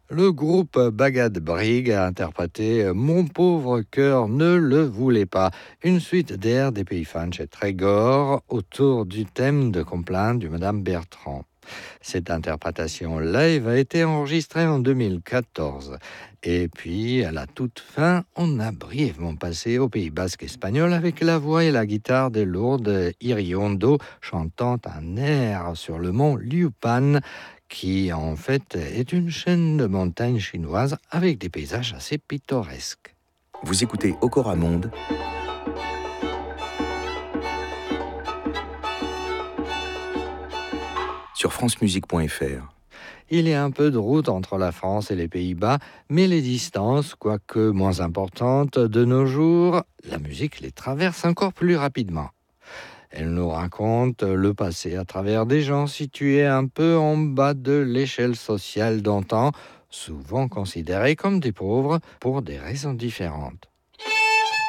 Le groupe Bagad Brig a interprété Mon pauvre cœur ne le voulait pas, une suite d'airs des pays fans chez Trégor autour du thème de complainte du Madame Bertrand. Cette interprétation live a été enregistrée en 2014. Et puis, à la toute fin, on a brièvement passé au Pays basque espagnol avec la voix et la guitare de Lourdes Iriondo chantant un air sur le mont Liupan, qui en fait est une chaîne de montagnes chinoises avec des paysages assez pittoresques. Vous écoutez Okora Monde sur francemusique.fr. Il y a un peu de route entre la France et les Pays-Bas, mais les distances, quoique moins importantes de nos jours, la musique les traverse encore plus rapidement. Elle nous raconte le passé à travers des gens situés un peu en bas de l'échelle sociale d'antan, souvent considérés comme des pauvres pour des raisons différentes.